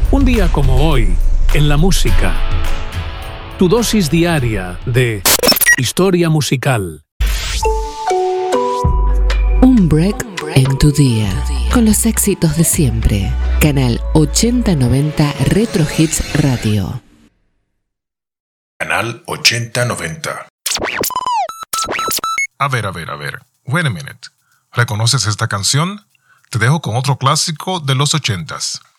Un día como hoy, en la música. Tu dosis diaria de historia musical. Un break en tu día, con los éxitos de siempre. Canal 8090 Retro Hits Radio. Canal 8090. A ver. Wait a minute. ¿Reconoces esta canción? Te dejo con otro clásico de los 80s.